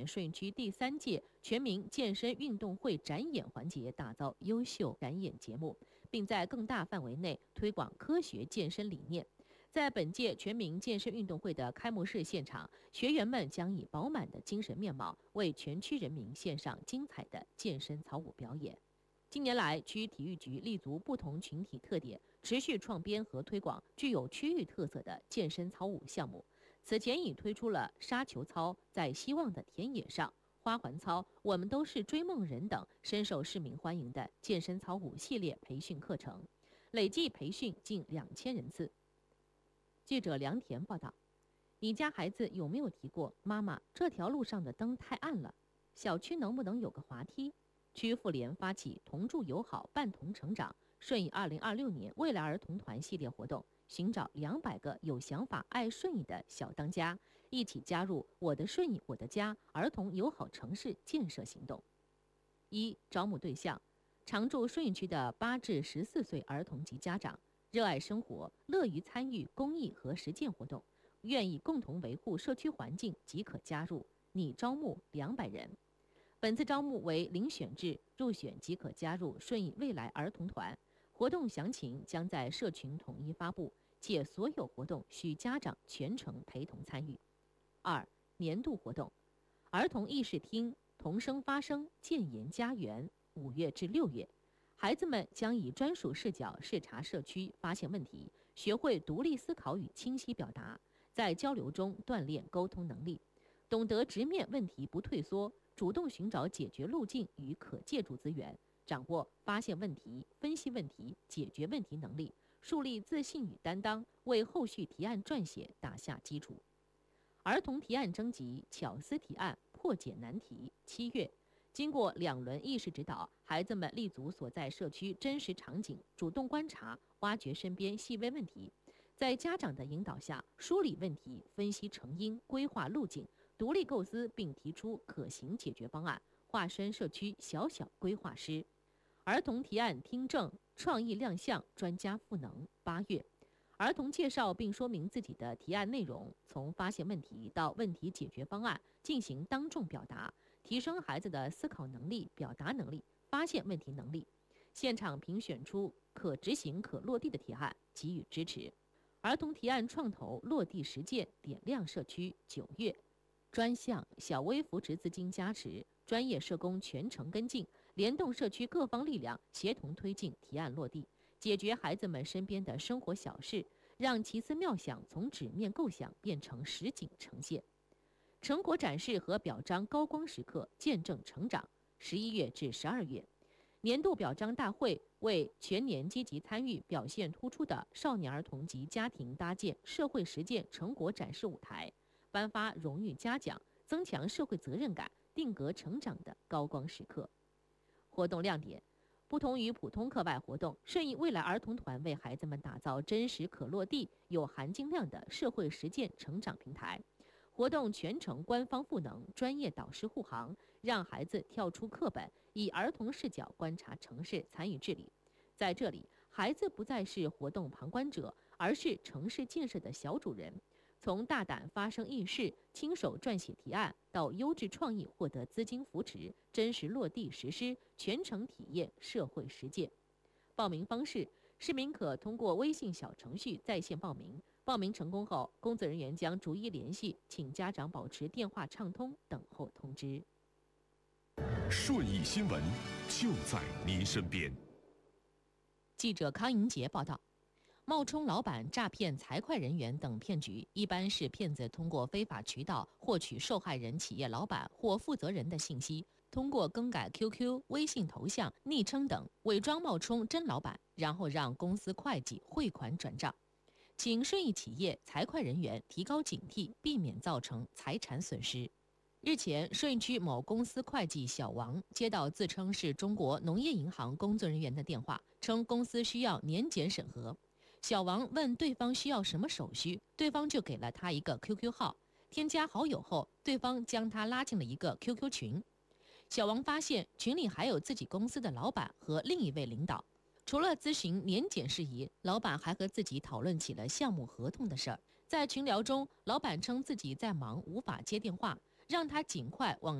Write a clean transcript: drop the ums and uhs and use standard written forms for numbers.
顺义区第3届全民健身运动会展演环节打造优秀展演节目，并在更大范围内推广科学健身理念。在本届全民健身运动会的开幕式现场，学员们将以饱满的精神面貌为全区人民献上精彩的健身操舞表演。近年来，区体育局立足不同群体特点，持续创编和推广具有区域特色的健身操舞项目。此前已推出了沙球操、在希望的田野上、花环操、我们都是追梦人等深受市民欢迎的健身操舞系列培训课程，累计培训近2000人次。记者梁田报道：你家孩子有没有提过，妈妈，这条路上的灯太暗了，小区能不能有个滑梯？区妇联发起同住友好伴同成长顺义2026年未来儿童团系列活动，寻找200个有想法爱顺义的小当家，一起加入我的顺义我的家儿童友好城市建设行动。招募对象：常住顺义区的8至14岁儿童及家长，热爱生活，乐于参与公益和实践活动，愿意共同维护社区环境即可加入，拟招募200人。本次招募为遴选制，入选即可加入顺义未来儿童团。活动详情将在社群统一发布，且所有活动需家长全程陪同参与。年度活动：儿童议事厅童声发声建言家园，5月至6月。孩子们将以专属视角视察社区，发现问题，学会独立思考与清晰表达，在交流中锻炼沟通能力，懂得直面问题不退缩，主动寻找解决路径与可借助资源，掌握发现问题、分析问题、解决问题能力，树立自信与担当，为后续提案撰写打下基础。儿童提案征集巧思提案，破解难题，7月。经过2轮意识指导，孩子们立足所在社区真实场景，主动观察，挖掘身边细微问题，在家长的引导下梳理问题，分析成因，规划路径，独立构思并提出可行解决方案，化身社区小小规划师。儿童提案听证创意亮相，专家赋能，8月。儿童介绍并说明自己的提案内容，从发现问题到问题解决方案进行当众表达，提升孩子的思考能力、表达能力、发现问题能力。现场评选出可执行可落地的提案，给予支持。儿童提案创投落地实践，点亮社区，9月。专项小微扶持资金加持，专业社工全程跟进，联动社区各方力量，协同推进提案落地，解决孩子们身边的生活小事，让奇思妙想从纸面构想变成实景呈现。成果展示和表彰高光时刻，见证成长，11月至12月。年度表彰大会为全年积极参与、表现突出的少年儿童及家庭搭建社会实践成果展示舞台，颁发荣誉嘉奖，增强社会责任感，定格成长的高光时刻。活动亮点：不同于普通课外活动，顺义未来儿童团为孩子们打造真实可落地、有含金量的社会实践成长平台。活动全程官方赋能，专业导师护航，让孩子跳出课本，以儿童视角观察城市，参与治理。在这里，孩子不再是活动旁观者，而是城市建设的小主人。从大胆发声议事、亲手撰写提案，到优质创意获得资金扶持，真实落地实施，全程体验社会实践。报名方式：市民可通过微信小程序在线报名，报名成功后，工作人员将逐一联系，请家长保持电话畅通，等候通知。 顺义新闻就在您身边。 记者康莹杰报道。冒充老板、诈骗财会人员等骗局，一般是骗子通过非法渠道获取受害人企业老板或负责人的信息，通过更改 QQ、微信头像、昵称等，伪装冒充真老板，然后让公司会计汇款转账。请顺义企业财会人员提高警惕，避免造成财产损失。日前，顺义区某公司会计小王接到自称是中国农业银行工作人员的电话，称公司需要年检审核。小王问对方需要什么手续，对方就给了他一个 QQ 号，添加好友后，对方将他拉进了一个 QQ 群。小王发现群里还有自己公司的老板和另一位领导，除了咨询年检事宜，老板还和自己讨论起了项目合同的事儿。在群聊中，老板称自己在忙无法接电话，让他尽快往